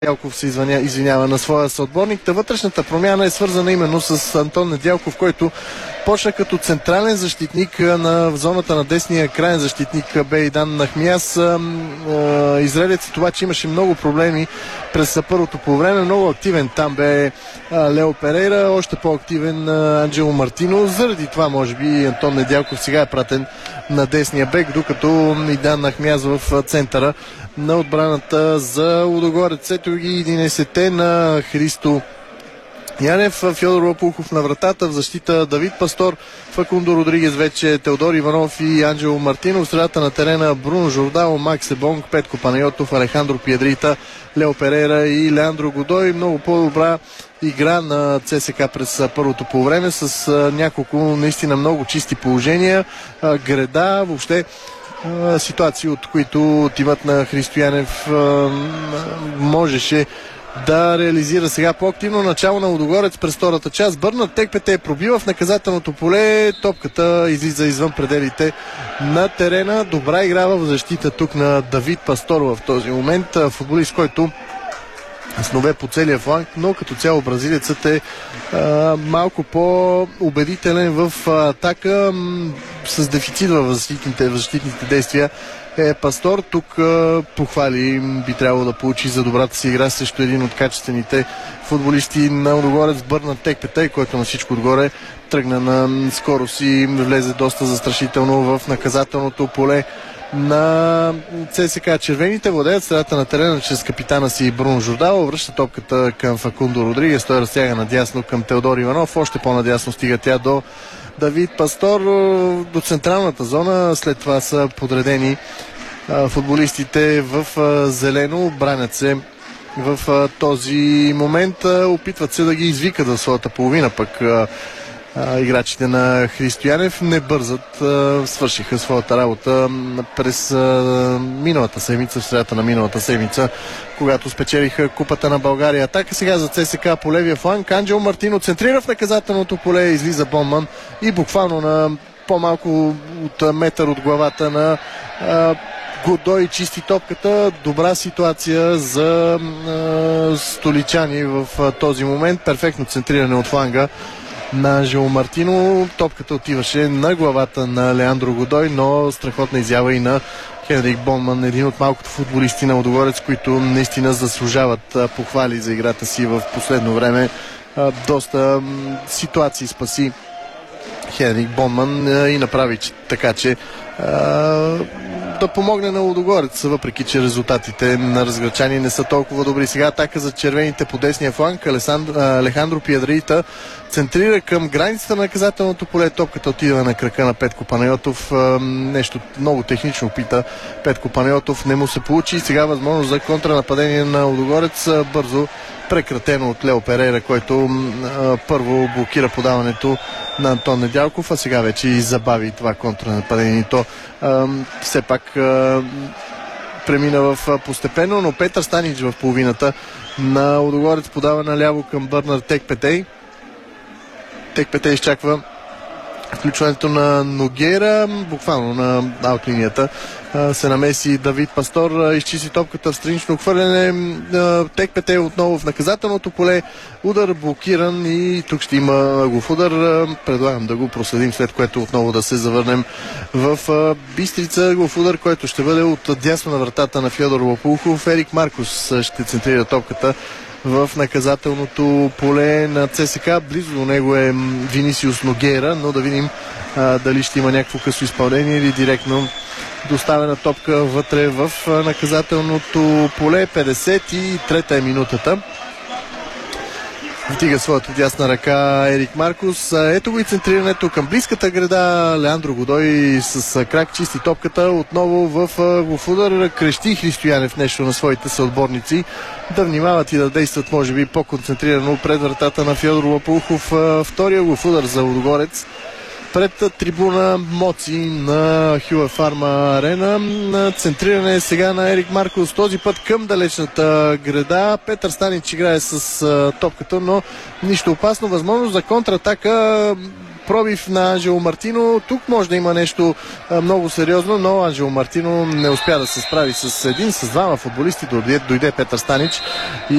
Недялков се извинява на своя съотборник. Вътрешната промяна е свързана именно с Антон Недялков, който почна като централен защитник в зоната на десния крайен защитник бе Идан Нахмияс. Израелец обаче имаше много проблеми през първото по време. Много активен там бе Лео Перейра, още по-активен Анджело Мартино. Заради това може би Антон Недялков сега е пратен на десния бек, докато Идан Нахмияс в центъра на отбраната за Лудогорец. Ето ги 11-те на Христо Янев, Фьодор Лопухов на вратата, в защита Давид Пастор, Факундо Родригес, вече Теодор Иванов и Анджело Мартино. В средата на терена Бруно Жордало, Макс Ебонг, Петко Панайотов, Алехандро Пиедрита, Лео Перейра и Леандро Годой. Много по-добра игра на ЦСКА през първото полувреме с няколко наистина много чисти положения, греда, въобще ситуации, от които тимът на Христо Янев можеше да реализира сега по-активно. Начало на Лудогорец през втората част. Бърнат Текпете пробива в наказателното поле. Топката излиза извън пределите на терена. Добра игра в защита тук на Давид Пастор в този момент. Футболист, който снове по целия фланг, но като цяло бразилецът е малко по-убедителен в атака, с дефицит в защитните действия е Пастор. Тук похвали би трябвало да получи за добрата си игра срещу един от качествените футболисти на Лудогорец, Бърнат Текпете, който на всичко отгоре тръгна на скорост и влезе доста застрашително в наказателното поле на ЦСКА. Червените владеят средата на терена чрез капитана си Бруно Жордало. Връща топката към Факундо Родригес. Той разтяга надясно към Теодор Иванов. Още по-надясно стига тя до Давид Пастор, до централната зона. След това са подредени футболистите в зелено. Бранят се в този момент. Опитват се да ги извикат в своята половина, пък играчите на Христо Янев не бързат, свършиха своята работа през миналата седмица, в средата на миналата седмица, когато спечелиха Купата на България. Атака сега за ЦСКА по левия фланг. Анджело Мартино центрира в наказателното поле, излиза Бонман и буквално на по-малко от метър от главата на Годой чисти топката. Добра ситуация за столичани в този момент. Перфектно центриране от фланга на Анджело Мартино. Топката отиваше на главата на Леандро Годой, но страхотна изява и на Хенрик Бонман, един от малкото футболисти на Лудогорец, които наистина заслужават похвали за играта си в последно време. Доста ситуации спаси Хенрик Бонман и направи така, че да помогне на Лудогорец, въпреки че резултатите на разграчани не са толкова добри. Сега атака за червените по десния фланг. Алехандро Пиедрита центрира към границата на наказателното поле. Топката отива на крака на Петко Панайотов. Нещо много технично опита Петко Панайотов. Не му се получи. Сега възможност за контранападение на Лудогорец. Бързо прекратено от Лео Перейра, който първо блокира подаването на Антон Недялков, а сега вече и забави това контранападение. То все пак премина в постепенно, но Петър Станич в половината на Лудогорец подава наляво към Бърнат Текпете. Текпете изчаква включването на Ногера, буквално на аутлинията се намеси Давид Пастор, изчисти топката в странично хвърляне. Текпете отново в наказателното поле, удар блокиран и тук ще има глав удар. Предлагам да го проследим, след което отново да се завърнем в Бистрица. Глав удар, който ще бъде от дясно на вратата на Фьодор Лопухов. Ерик Маркус ще центрира топката в наказателното поле на ЦСКА. Близо до него е Винисиус Ногера, но да видим дали ще има някакво късо изпълнение или директно доставена топка вътре в наказателното поле. 53-та е минутата. Вдига своята дясна ръка Ерик Маркус. Ето го и центрирането към близката града. Леандро Годой с крак чисти топката. Отново в удар. Крещи Христо Янев нещо на своите съотборници да внимават и да действат може би по-концентрирано пред вратата на Фьодор Лопухов. Втория в удар за Лудогорец пред трибуна Моци на Хюа Фарма Арена. Центриране сега на Ерик Маркос, този път към далечната града. Петър Станич играе с топката, но нищо опасно. Възможност за контратака. Пробив на Анджело Мартино. Тук може да има нещо много сериозно, но Анджело Мартино не успя да се справи с един, с двама футболисти. Дойде Петър Станич и